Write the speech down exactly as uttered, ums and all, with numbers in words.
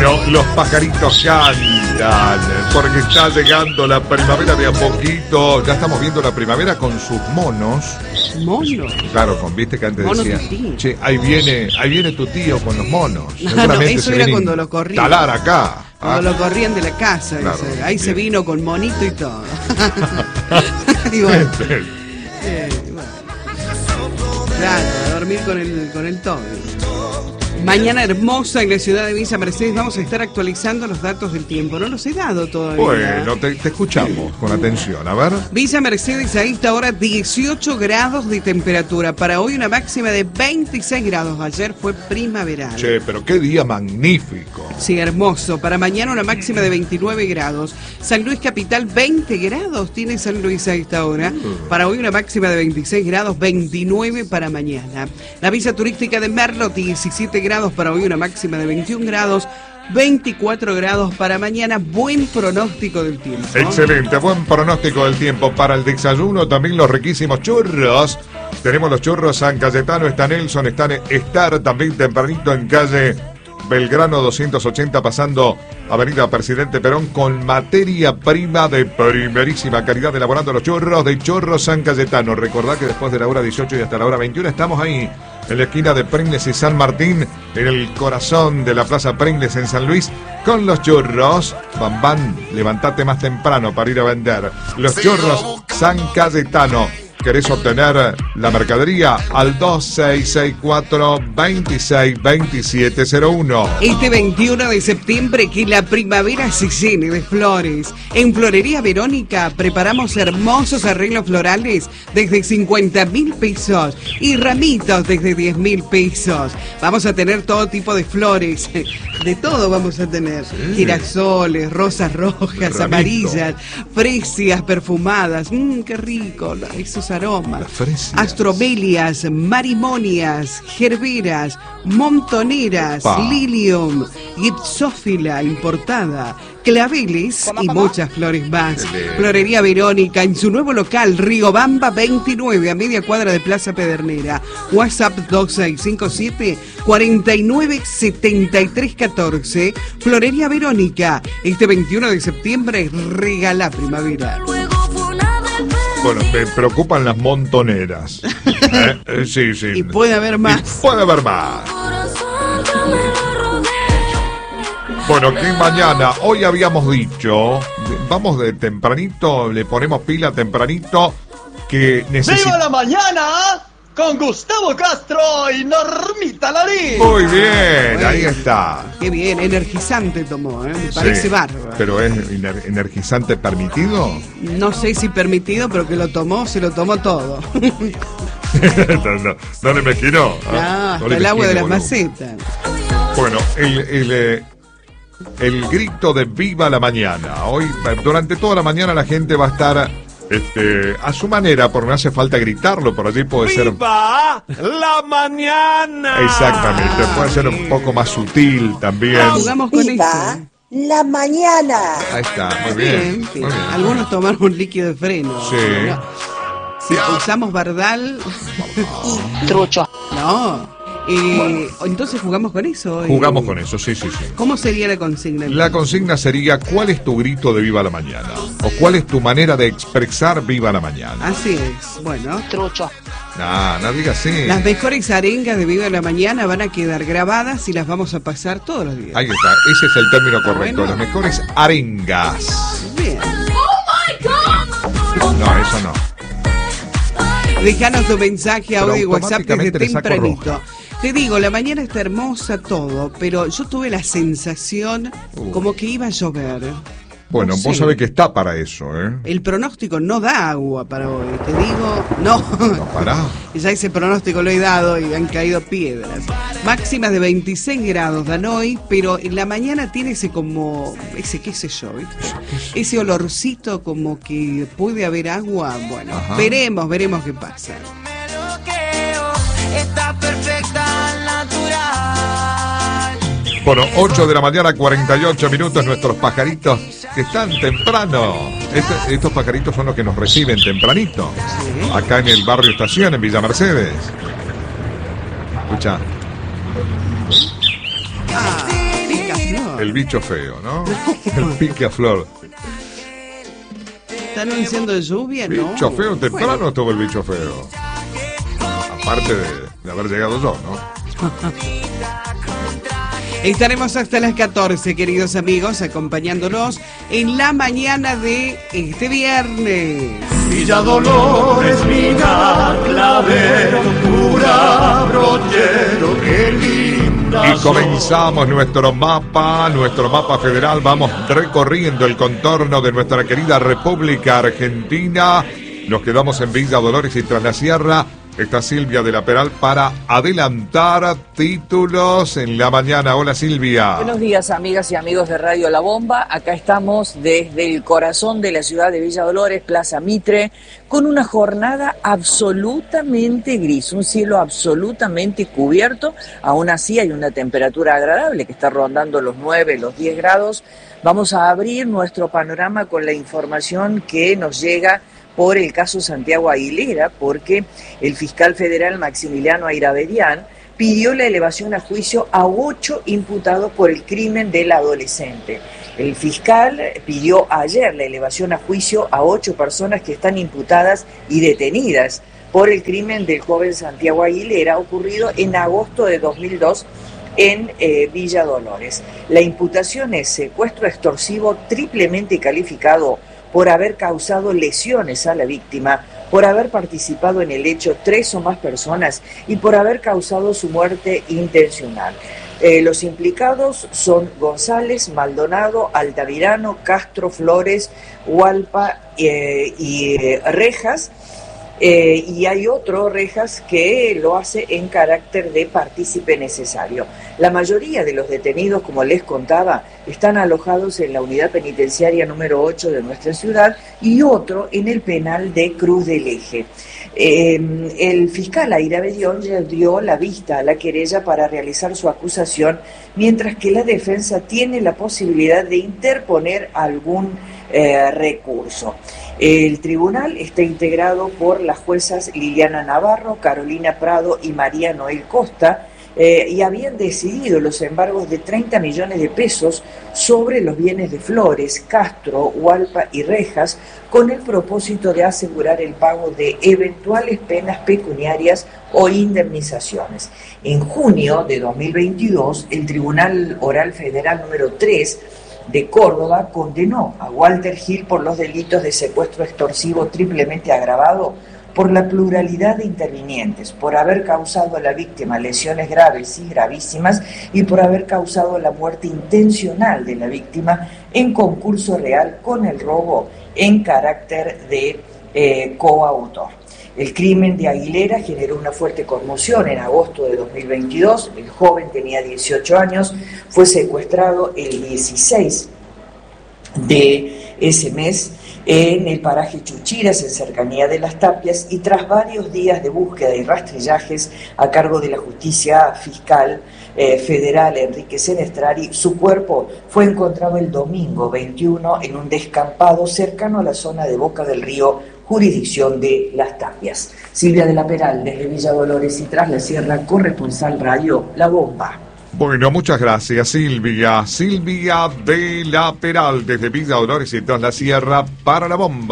Bueno, los pajaritos cantan porque está llegando la primavera de a poquito. Ya estamos viendo la primavera con sus monos. ¿Monos? Claro, con viste que antes Monos decía, che, ahí viene, ahí viene tu tío con los monos. No, no, eso era cuando lo corrían. Talar acá. Cuando ¿ah? lo corrían de la casa. Claro, ese. Ahí bien. se vino con monito y todo. Y bueno, eh, bueno. Claro, a dormir con el, con el Toby. Mañana hermosa en la ciudad de Villa Mercedes. Vamos a estar actualizando los datos del tiempo. No los he dado todavía. Bueno, te, te escuchamos con atención. A ver. Villa Mercedes a esta hora dieciocho grados de temperatura. Para hoy una máxima de veintiséis grados. Ayer fue primaveral. Che, pero qué día magnífico. Sí, hermoso. Para mañana una máxima de veintinueve grados. San Luis Capital, veinte grados tiene San Luis a esta hora. Para hoy una máxima de veintiséis grados, veintinueve para mañana. La Villa Turística de Merlo, diecisiete grados. Para hoy una máxima de veintiún grados, veinticuatro grados para mañana. Buen pronóstico del tiempo. Excelente, buen pronóstico del tiempo para el desayuno. También los riquísimos churros. Tenemos los churros San Cayetano, está Nelson, está Estar también tempranito en calle Belgrano doscientos ochenta, pasando Avenida Presidente Perón, con materia prima de primerísima calidad, elaborando los churros de Churros San Cayetano. Recordad que después de la hora dieciocho y hasta la hora veintiuno estamos ahí en la esquina de Pringles y San Martín, en el corazón de la Plaza Pringles en San Luis, con los churros. Bam, bam, levantate más temprano para ir a vender los churros San Cayetano. ¿Querés obtener la mercadería? Al dos seis seis cuatro, veintiséis veintisiete cero uno. Este veintiuno de septiembre, que la primavera se llene de flores. En Florería Verónica preparamos hermosos arreglos florales desde cincuenta mil pesos y ramitos desde diez mil pesos. Vamos a tener todo tipo de flores, de todo vamos a tener. Sí. Girasoles, rosas rojas, Ramito. Amarillas, fresias perfumadas. Mmm, qué rico, esos aromas, astromelias, marimonias, gerberas, montoneras, pa. Lilium, gipsófila importada, claveles y muchas flores más. Florería Verónica en su nuevo local, Riobamba veintinueve, a media cuadra de Plaza Pedernera. WhatsApp dos seis cinco siete, cuatro nueve siete tres uno cuatro. Florería Verónica, este veintiuno de septiembre regala primavera. Bueno, me preocupan las montoneras. ¿Eh? Eh, sí, sí. Y puede haber más. Y puede haber más. Bueno, que mañana, hoy habíamos dicho, vamos de tempranito, le ponemos pila tempranito, que necesitamos... ¡Viva la mañana! Con Gustavo Castro y Normita Larín. Muy bien, bueno, ahí está. Qué bien, energizante tomó, ¿eh? Me parece sí, bárbaro. ¿Pero es energizante permitido? No sé si permitido, pero que lo tomó, se lo tomó todo. no, no, no le mezquinó. No, hasta no el agua de las macetas. Bueno, el... el El grito de viva la mañana. Hoy, durante toda la mañana, la gente va a estar este, a su manera, porque no hace falta gritarlo, por allí puede ¡Viva ser... ¡Viva la mañana! Exactamente, puede ser un poco más sutil también. Ah, jugamos con ¡Viva eso. la mañana! Ahí está, muy bien. bien, muy bien. bien. Algunos tomaron un líquido de freno. Sí. ¿No? Si usamos Bardal... Y trucho. No. Eh, entonces jugamos con eso. Jugamos eh, con eso, sí, sí, sí. ¿Cómo sería la consigna? La consigna sería: ¿cuál es tu grito de viva la mañana? O ¿cuál es tu manera de expresar viva la mañana? Así es, bueno. Trucho. No, no digas así. Las mejores arengas de Viva la Mañana van a quedar grabadas y las vamos a pasar todos los días. Ahí está, ese es el término correcto. Bueno. Las mejores arengas. Bien. No, eso no. Déjanos tu mensaje, audio y WhatsApp desde automáticamente le saco tempranito. roja. Te digo, la mañana está hermosa todo, pero yo tuve la sensación Uh. como que iba a llover. Bueno, No vos sé. sabés que está para eso, ¿eh? El pronóstico no da agua para hoy, te digo, no. No, pará. Ya ese pronóstico lo he dado y han caído piedras. Máximas de veintiséis grados dan hoy, pero en la mañana tiene ese como, ese qué sé yo, ¿viste? Ese olorcito como que puede haber agua. Bueno, Ajá. veremos, veremos qué pasa. Está perfecta, natural. Bueno, ocho de la mañana, cuarenta y ocho minutos, nuestros pajaritos que están temprano. Este- estos pajaritos son los que nos reciben tempranito. Sí. Acá en el barrio Estación, en Villa Mercedes. Escucha. Ah, ricas flores. el bicho feo, ¿no? El picaflor. ¿Está anunciando lluvia? No. Bicho feo, temprano Bueno. estuvo el bicho feo. Aparte de, de haber llegado yo, ¿no? Estaremos hasta las catorce, queridos amigos, acompañándolos en la mañana de este viernes. Villa Dolores, Mina, Clavero, Cura, Brochero, qué linda. Y comenzamos nuestro mapa, nuestro mapa federal. Vamos recorriendo el contorno de nuestra querida República Argentina. Nos quedamos en Villa Dolores y tras la sierra. Está Silvia de la Peral para adelantar títulos en la mañana. Hola, Silvia. Buenos días, amigas y amigos de Radio La Bomba. Acá estamos desde el corazón de la ciudad de Villa Dolores, Plaza Mitre, con una jornada absolutamente gris, un cielo absolutamente cubierto. Aún así hay una temperatura agradable que está rondando los nueve, los diez grados. Vamos a abrir nuestro panorama con la información que nos llega por el caso Santiago Aguilera, porque el fiscal federal Maximiliano Ayravedian pidió la elevación a juicio a ocho imputados por el crimen del adolescente. El fiscal pidió ayer la elevación a juicio a ocho personas que están imputadas y detenidas por el crimen del joven Santiago Aguilera, ocurrido en agosto de dos mil dos en eh, Villa Dolores. La imputación es secuestro extorsivo triplemente calificado por haber causado lesiones a la víctima, por haber participado en el hecho tres o más personas y por haber causado su muerte intencional. Eh, los implicados son González, Maldonado, Altamirano, Castro, Flores, Hualpa eh, y eh, Rejas. Eh, y hay otro, Rejas, que lo hace en carácter de partícipe necesario. La mayoría de los detenidos, como les contaba, están alojados en la unidad penitenciaria número ocho de nuestra ciudad y otro en el penal de Cruz del Eje. Eh, el fiscal Ayravedian ya dio la vista a la querella para realizar su acusación, mientras que la defensa tiene la posibilidad de interponer algún eh, recurso. El tribunal está integrado por las juezas Liliana Navarro, Carolina Prado y María Noel Costa, eh, y habían decidido los embargos de treinta millones de pesos sobre los bienes de Flores, Castro, Hualpa y Rejas, con el propósito de asegurar el pago de eventuales penas pecuniarias o indemnizaciones. En junio de dos mil veintidós, el Tribunal Oral Federal número tres de Córdoba condenó a Walter Gil por los delitos de secuestro extorsivo triplemente agravado por la pluralidad de intervinientes, por haber causado a la víctima lesiones graves y gravísimas y por haber causado la muerte intencional de la víctima en concurso real con el robo en carácter de eh, coautor. El crimen de Aguilera generó una fuerte conmoción en agosto de dos mil veintidós. El joven tenía dieciocho años, fue secuestrado el dieciséis de ese mes en el paraje Chuchiras, en cercanía de Las Tapias, y tras varios días de búsqueda y rastrillajes a cargo de la justicia fiscal eh, federal Enrique Senestrari, su cuerpo fue encontrado el domingo veintiuno en un descampado cercano a la zona de Boca del Río, jurisdicción de Las Tapias. Silvia de la Peral, desde Villa Dolores y tras la sierra, corresponsal Radio La Bomba. Bueno, muchas gracias, Silvia. Silvia de la Peral, desde Villa Dolores y tras la sierra para La Bomba.